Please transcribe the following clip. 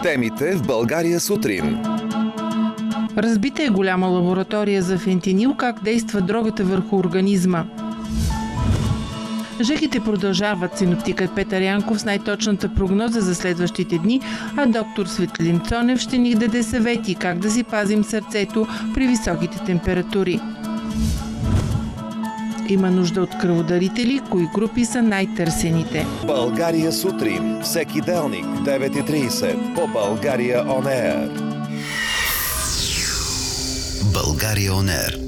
Темите в България сутрин. Разбита е голяма лаборатория за фентанил, как действа дрогата върху организма. Жегите продължават. Синоптикът Петър Янков с най-точната прогноза за следващите дни, а доктор Светлин Цонев ще ни даде съвети как да си пазим сърцето при високите температури. Има нужда от кръводарители, кои групи са най-търсените. България сутрин, всеки делник, 9:30 по България On Air. България On Air.